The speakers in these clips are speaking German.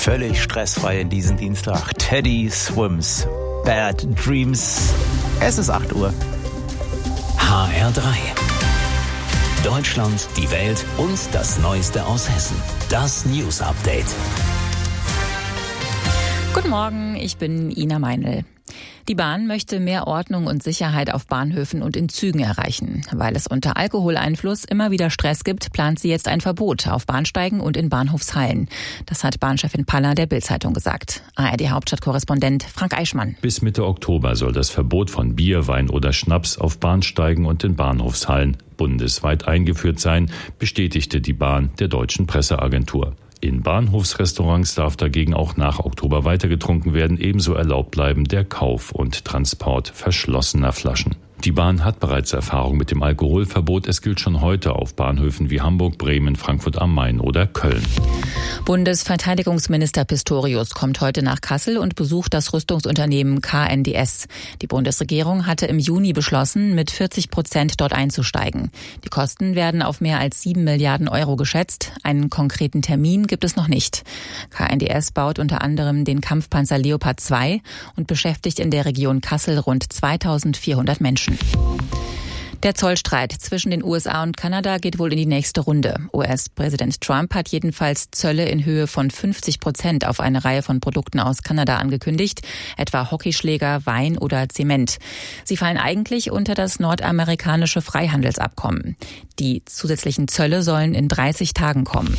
völlig stressfrei in diesen Dienstag. Teddy Swims Bad Dreams. Es ist 8 Uhr. HR3. Deutschland, die Welt und das Neueste aus Hessen. Das News Update. Guten Morgen, ich bin Ina Meinl. Die Bahn möchte mehr Ordnung und Sicherheit auf Bahnhöfen und in Zügen erreichen. Weil es unter Alkoholeinfluss immer wieder Stress gibt, plant sie jetzt ein Verbot auf Bahnsteigen und in Bahnhofshallen. Das hat Bahnchefin Paller der Bild-Zeitung gesagt. ARD-Hauptstadtkorrespondent Frank Eichmann. Bis Mitte Oktober soll das Verbot von Bier, Wein oder Schnaps auf Bahnsteigen und in Bahnhofshallen bundesweit eingeführt sein, bestätigte die Bahn der Deutschen Presseagentur. In Bahnhofsrestaurants darf dagegen auch nach Oktober weiter getrunken werden. Ebenso erlaubt bleiben der Kauf und Transport verschlossener Flaschen. Die Bahn hat bereits Erfahrung mit dem Alkoholverbot. Es gilt schon heute auf Bahnhöfen wie Hamburg, Bremen, Frankfurt am Main oder Köln. Bundesverteidigungsminister Pistorius kommt heute nach Kassel und besucht das Rüstungsunternehmen KNDS. Die Bundesregierung hatte im Juni beschlossen, mit 40% dort einzusteigen. Die Kosten werden auf mehr als 7 Milliarden Euro geschätzt. Einen konkreten Termin gibt es noch nicht. KNDS baut unter anderem den Kampfpanzer Leopard 2 und beschäftigt in der Region Kassel rund 2400 Menschen. Der Zollstreit zwischen den USA und Kanada geht wohl in die nächste Runde. US-Präsident Trump hat jedenfalls Zölle in Höhe von 50% auf eine Reihe von Produkten aus Kanada angekündigt, etwa Hockeyschläger, Wein oder Zement. Sie fallen eigentlich unter das nordamerikanische Freihandelsabkommen. Die zusätzlichen Zölle sollen in 30 Tagen kommen.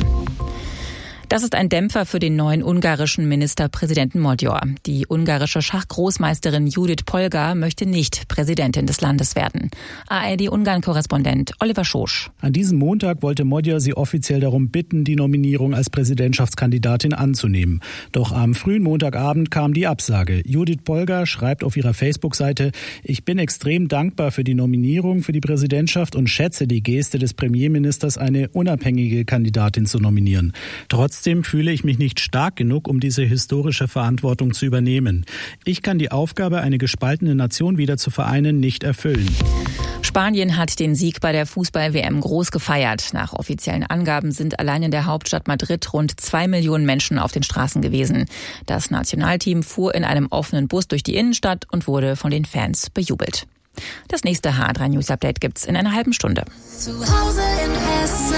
Das ist ein Dämpfer für den neuen ungarischen Ministerpräsidenten Magyar. Die ungarische Schachgroßmeisterin Judith Polgar möchte nicht Präsidentin des Landes werden. ARD-Ungarn-Korrespondent Oliver Schosch. An diesem Montag wollte Magyar sie offiziell darum bitten, die Nominierung als Präsidentschaftskandidatin anzunehmen. Doch am frühen Montagabend kam die Absage. Judith Polgar schreibt auf ihrer Facebook-Seite: Ich bin extrem dankbar für die Nominierung für die Präsidentschaft und schätze die Geste des Premierministers, eine unabhängige Kandidatin zu nominieren. Trotzdem fühle ich mich nicht stark genug, um diese historische Verantwortung zu übernehmen. Ich kann die Aufgabe, eine gespaltene Nation wieder zu vereinen, nicht erfüllen. Spanien hat den Sieg bei der Fußball-WM groß gefeiert. Nach offiziellen Angaben sind allein in der Hauptstadt Madrid rund 2 Millionen Menschen auf den Straßen gewesen. Das Nationalteam fuhr in einem offenen Bus durch die Innenstadt und wurde von den Fans bejubelt. Das nächste HR3 News Update gibt's in einer halben Stunde. Zu Hause in Hessen.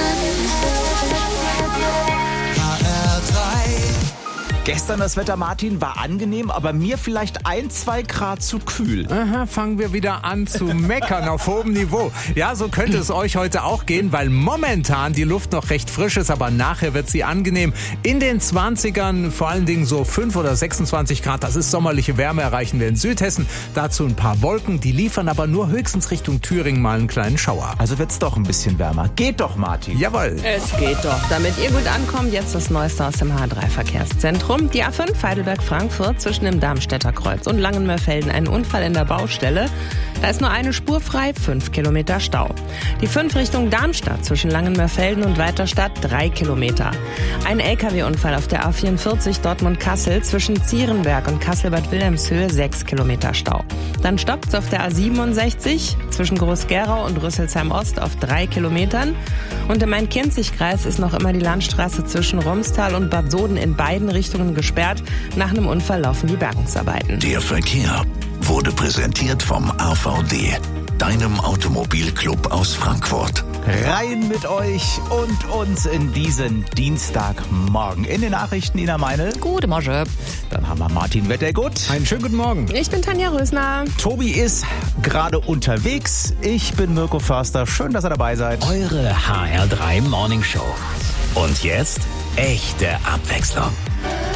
Gestern das Wetter, Martin, war angenehm, aber mir vielleicht 1-2 Grad zu kühl. Aha, fangen wir wieder an zu meckern auf hohem Niveau. Ja, so könnte es euch heute auch gehen, weil momentan die Luft noch recht frisch ist, aber nachher wird sie angenehm. In den 20ern, vor allen Dingen so 5 oder 26 Grad, das ist sommerliche Wärme, erreichen wir in Südhessen. Dazu ein paar Wolken, die liefern aber nur höchstens Richtung Thüringen mal einen kleinen Schauer. Also wird's doch ein bisschen wärmer. Geht doch, Martin. Jawohl. Es geht doch. Damit ihr gut ankommt, jetzt das Neueste aus dem H3-Verkehrszentrum. Die A5 Heidelberg-Frankfurt zwischen dem Darmstädter Kreuz und Langenmörfelden ein Unfall in der Baustelle. Da ist nur eine Spur frei, 5 Kilometer Stau. Die 5 Richtung Darmstadt zwischen Langenmörfelden und Weiterstadt 3 Kilometer. Ein LKW-Unfall auf der A44 Dortmund-Kassel zwischen Zierenberg und Kassel-Bad Wilhelmshöhe 6 Kilometer Stau. Dann stoppt's auf der A67 zwischen Groß-Gerau und Rüsselsheim-Ost auf 3 Kilometern. Und im Main-Kinzig-Kreis ist noch immer die Landstraße zwischen Romstal und Bad Soden in beiden Richtungen gesperrt. Nach einem Unfall laufen die Bergungsarbeiten. Der Verkehr wurde präsentiert vom AVD, deinem Automobilclub aus Frankfurt. Rein mit euch und uns in diesen Dienstagmorgen. In den Nachrichten Ina Meinl. Gute Morgen. Dann haben wir Martin Wettergut. Einen schönen guten Morgen. Ich bin Tanja Rösner. Tobi ist gerade unterwegs. Ich bin Mirko Förster. Schön, dass ihr dabei seid. Eure HR3 Morning Show. Und jetzt echte Abwechslung.